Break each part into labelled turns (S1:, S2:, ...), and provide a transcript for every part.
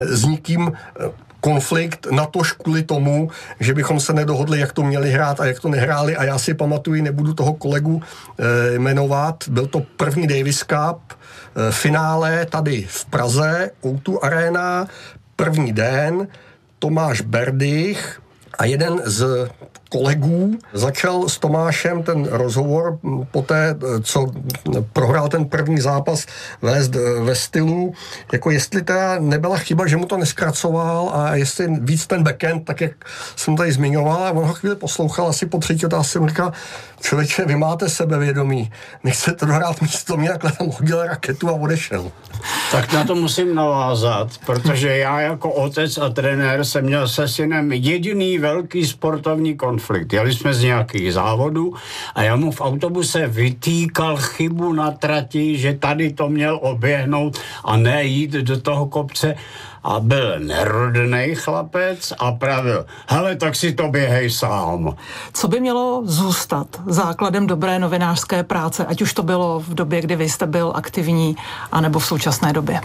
S1: s nikým konflikt, natož kvůli tomu, že bychom se nedohodli, jak to měli hrát a jak to nehráli. A já si pamatuju, nebudu toho kolegu jmenovat, byl to první Davis Cup, finále tady v Praze, O2 Arena, první den, Tomáš Berdych a jeden z kolegů začal s Tomášem ten rozhovor poté, co prohrál ten první zápas, vést ve stylu, jako jestli teda nebyla chyba, že mu to neskracoval a jestli víc ten backend, tak jak jsem tady zmiňoval, a on ho chvíli poslouchal, asi po třetí otázce mu říkal, člověče, vy máte sebevědomí, nechcete dohrát místo mě, takhle tam hodil raketu a odešel.
S2: Tak na to musím navázat, protože já jako otec a trenér jsem měl se synem jediný velký sportovní konflikt. Jeli jsme z nějakých závodů a já mu v autobuse vytýkal chybu na trati, že tady to měl oběhnout a ne jít do toho kopce. A byl nerodnej chlapec a pravil, hele, tak si to běhej sám.
S3: Co by mělo zůstat základem dobré novinářské práce, ať už to bylo v době, kdy vy jste byl aktivní, anebo v současné době?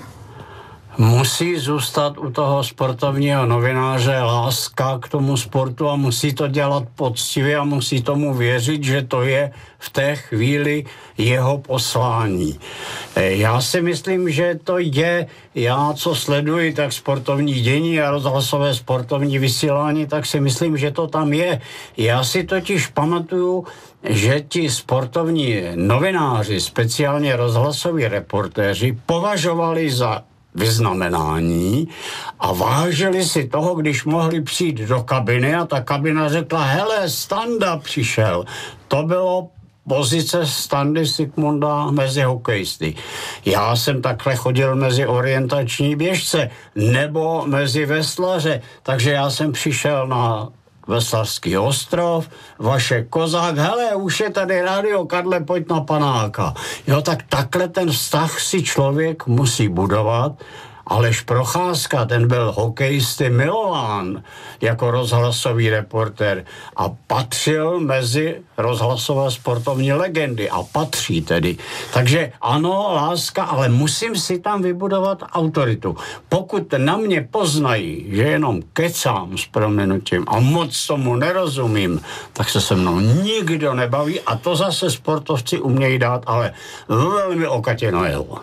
S2: Musí zůstat u toho sportovního novináře láska k tomu sportu a musí to dělat poctivě a musí tomu věřit, že to je v té chvíli jeho poslání. Já si myslím, že to je, já co sleduji, tak sportovní dění a rozhlasové sportovní vysílání, tak si myslím, že to tam je. Já si totiž pamatuju, že ti sportovní novináři, speciálně rozhlasoví reportéři, považovali za vyznamenání a vážili si toho, když mohli přijít do kabiny a ta kabina řekla, hele, Standa přišel. To bylo pozice Standy Sigmunda mezi hokejisty. Já jsem takhle chodil mezi orientační běžce nebo mezi veslaře, takže já jsem přišel na Veslařský ostrov, Vašek Kozák, hele, už je tady rádio, Karle, pojď na panáka. Jo, tak takhle ten vztah si člověk musí budovat. Aleš Procházka, ten byl hokejisty milován jako rozhlasový reportér a patřil mezi rozhlasové sportovní legendy a patří tedy. Takže ano, láska, ale musím si tam vybudovat autoritu. Pokud na mě poznají, že jenom kecám s prominutím a moc tomu nerozumím, tak se mnou nikdo nebaví a to zase sportovci umějí dát, ale velmi okatě na jeho.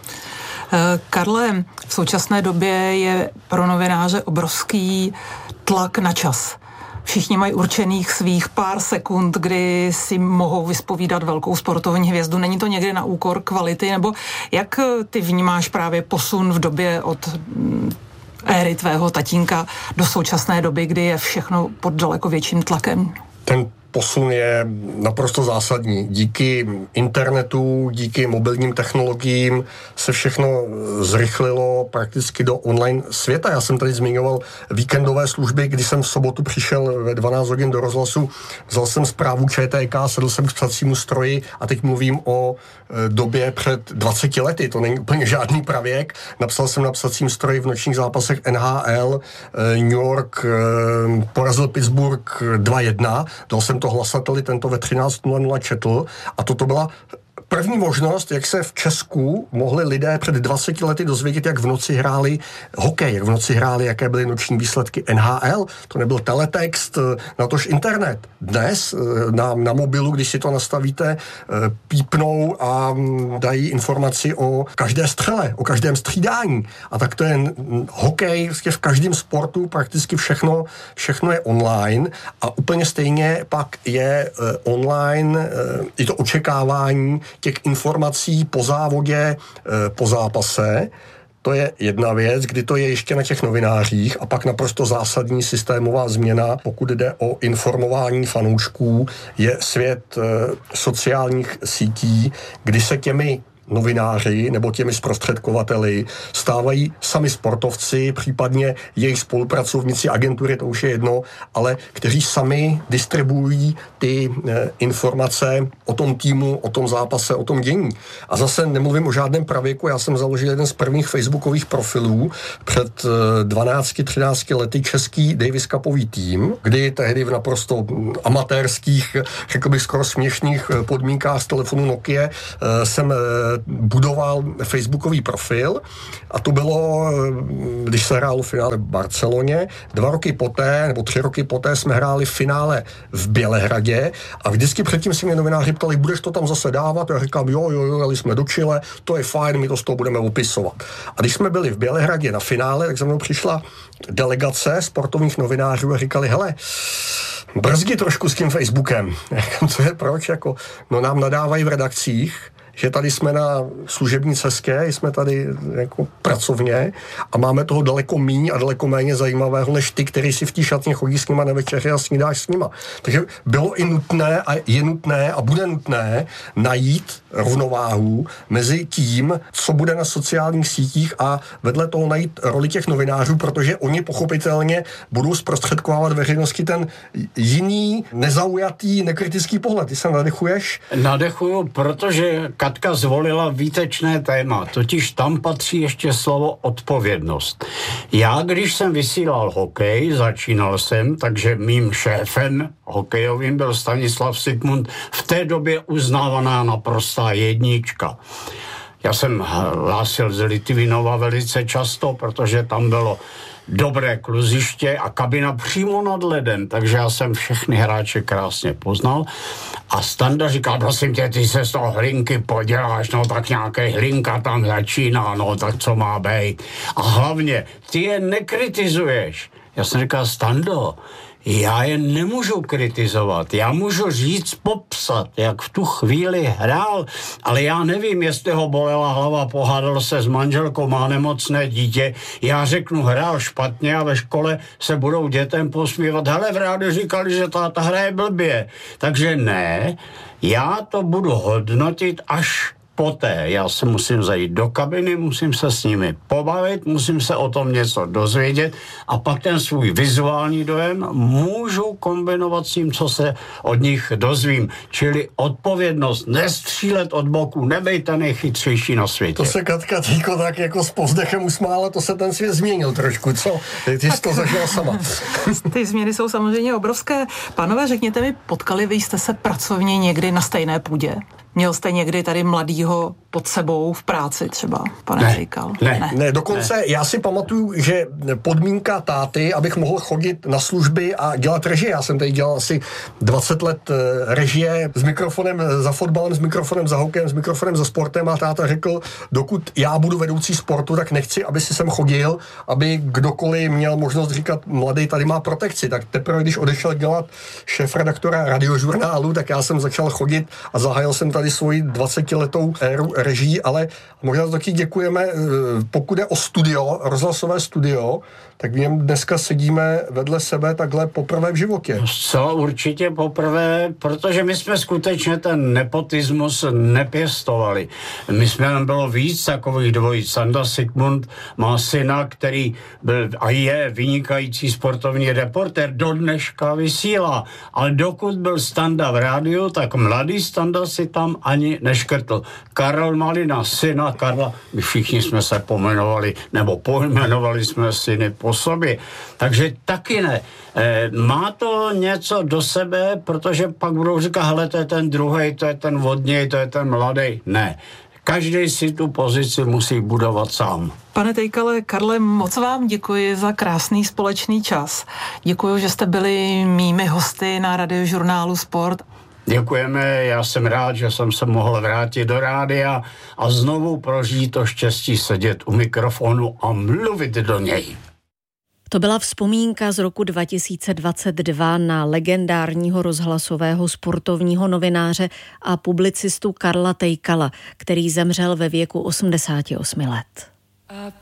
S3: Karle, v současné době je pro novináře obrovský tlak na čas. Všichni mají určených svých pár sekund, kdy si mohou vyspovídat velkou sportovní hvězdu. Není to někdy na úkor kvality? Nebo jak ty vnímáš právě posun v době od éry tvého tatínka do současné doby, kdy je všechno pod daleko větším tlakem?
S1: Ten posun je naprosto zásadní. Díky internetu, díky mobilním technologiím se všechno zrychlilo prakticky do online světa. Já jsem tady zmiňoval víkendové služby, kdy jsem v sobotu přišel ve 12 hodin do rozhlasu, vzal jsem zprávu ČTK, sedl jsem k psacímu stroji a teď mluvím o době před 20 lety. To není úplně žádný pravěk. Napsal jsem na psacím stroji v nočních zápasech NHL, New York porazil Pittsburgh 2-1. Dal jsem to hlasateli, tento ve 13:00 četl a toto byla první možnost, jak se v Česku mohli lidé před 20 lety dozvědět, jak v noci hráli hokej, jak v noci hráli, jaké byly noční výsledky NHL. To nebyl teletext, natož internet. Dnes na mobilu, když si to nastavíte, pípnou a dají informaci o každé střele, o každém střídání. A tak to je hokej, v každém sportu prakticky všechno je online a úplně stejně pak je online i to očekávání těch informací po závodě, po zápase. To je jedna věc, kdy to je ještě na těch novinářích a pak naprosto zásadní systémová změna, pokud jde o informování fanoušků, je svět sociálních sítí, kdy se těmi novináři nebo těmi zprostředkovateli stávají sami sportovci, případně jejich spolupracovníci, agentury, to už je jedno, ale kteří sami distribuují ty informace o tom týmu, o tom zápase, o tom dění. A zase nemluvím o žádném pravěku, já jsem založil jeden z prvních facebookových profilů před 12-13 lety český Davis Cupový tým, kdy tehdy v naprosto amatérských, řekl bych skoro směšných podmínkách z telefonu Nokia jsem budoval facebookový profil a to bylo, když se hrálo finále v Barceloně, 2 roky poté, nebo 3 roky poté jsme hráli finále v Bělehradě a vždycky předtím si mě novináři ptali, budeš to tam zase dávat? Já říkám, jo, jeli jsme do Chile, to je fajn, my to z toho budeme opisovat. A když jsme byli v Bělehradě na finále, tak za mnou přišla delegace sportovních novinářů a říkali, hele, brzdi trošku s tím Facebookem. Co je proč? No nám nadávají v redakcích, že tady jsme na služební cestě, jsme tady jako pracovně a máme toho daleko míň a daleko méně zajímavého, než ty, který si v té šatně chodí s nima na večeři a snídáš s nima. Takže bylo i nutné a je nutné a bude nutné najít rovnováhu mezi tím, co bude na sociálních sítích a vedle toho najít roli těch novinářů, protože oni pochopitelně budou zprostředkovávat veřejnosti ten jiný, nezaujatý, nekritický pohled. Ty se nadechuješ?
S2: Nadechuju, protože Katka zvolila výtečné téma, totiž tam patří ještě slovo odpovědnost. Já, když jsem vysílal hokej, začínal jsem, takže mým šéfem hokejovým byl Stanislav Sigmund, v té době uznávaná naprostá jednička. Já jsem hlásil z Litvinova velice často, protože tam bylo dobré kluziště a kabina přímo nad ledem, takže já jsem všechny hráče krásně poznal. A Standa říká, prosím tě, ty se z toho hlinky poděláš, no tak nějaký hlinka tam začíná, no tak co má být. A hlavně, ty je nekritizuješ. Já jsem říkal, Stando, já je nemůžu kritizovat, já můžu říct, popsat, jak v tu chvíli hrál, ale já nevím, jestli ho bolela hlava, pohádal se s manželkou, má nemocné dítě, já řeknu, hrál špatně a ve škole se budou dětem posmívat, hele, v rádiu říkali, že táta hraje blbě, takže ne, já to budu hodnotit až poté. Já se musím zajít do kabiny, musím se s nimi pobavit, musím se o tom něco dozvědět a pak ten svůj vizuální dojem můžu kombinovat s tím, co se od nich dozvím. Čili odpovědnost, nestřílet od boku, nebejte nejchytřejší na světě.
S1: To se Katka týko tak jako s povzdechem usmála, to se ten svět změnil trošku, co? Ty jsi to zažila sama.
S3: Ty změny jsou samozřejmě obrovské. Pánové, řekněte mi, potkali vy jste se pracovně někdy na stejné půdě? Měl jste někdy tady mladýho pod sebou v práci třeba, pane Tejkal?
S1: Ne, dokonce já si pamatuju, že podmínka táty, abych mohl chodit na služby a dělat režie. Já jsem tady dělal asi 20 let režie s mikrofonem za fotbalem, s mikrofonem za hokejem, s mikrofonem za sportem a táta řekl, dokud já budu vedoucí sportu, tak nechci, aby si sem chodil, aby kdokoliv měl možnost říkat, mladý tady má protekci. Tak teprve, když odešel dělat šéfredaktora radiožurnálu, tak já jsem začal chodit a zahájil jsem tady svoji 20letou éru reží, ale možná taky děkujeme, pokud je o studio, rozhlasové studio, tak v něm dneska sedíme vedle sebe takhle poprvé v životě.
S2: Zcela určitě poprvé, protože my jsme skutečně ten nepotismus nepěstovali. My jsme tam bylo víc takových dvojic. Standa Sigmund má syna, který byl a je vynikající sportovní reportér, do dneška vysílá. Ale dokud byl Standa v rádiu, tak mladý Standa si tam ani neškrtl. Karel Malina, syna Karla, my všichni jsme se pomenovali, nebo pojmenovali jsme syny po sobě. Takže taky ne. Má to něco do sebe, protože pak budou říkat, hele, to je ten druhej, to je ten vodněj, to je ten mladý. Ne. Každý si tu pozici musí budovat sám.
S3: Pane Tejkale, Karle, moc vám děkuji za krásný společný čas. Děkuji, že jste byli mými hosty na Radiožurnálu Sport.
S2: Děkujeme, já jsem rád, že jsem se mohl vrátit do rádia a znovu prožít to štěstí sedět u mikrofonu a mluvit do něj.
S4: To byla vzpomínka z roku 2022 na legendárního rozhlasového sportovního novináře a publicistu Karla Tejkala, který zemřel ve věku 88 let.